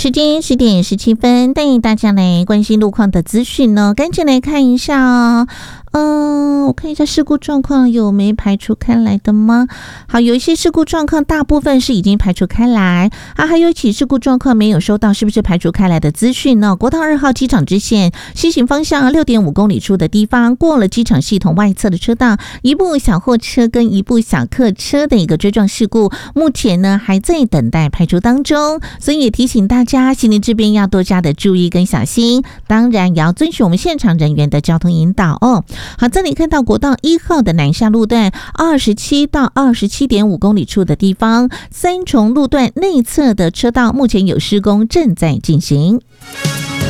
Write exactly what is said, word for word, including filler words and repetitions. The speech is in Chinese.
时间十点十七分，带大家来关心路况的资讯呢，赶紧来看一下哦。嗯，我看一下事故状况有没排除开来的吗？好，有一些事故状况大部分是已经排除开来啊，还有一起事故状况没有收到，是不是排除开来的资讯呢？国道二号机场支线西行方向六点五公里处的地方，过了机场系统外侧的车道，一部小货车跟一部小客车的一个追撞事故，目前呢还在等待排除当中，所以也提醒大家行李这边要多加的注意跟小心，当然也要遵循我们现场人员的交通引导哦。好，这里看到国道一号的南下路段二十七到二十七点五公里处的地方，三重路段内侧的车道目前有施工正在进行。